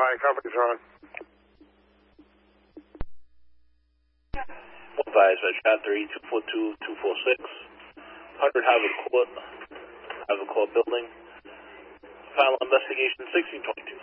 Fine, company's on. Advisor, chat 3-242-246, 100 Harvard Court building. Final investigation 1622.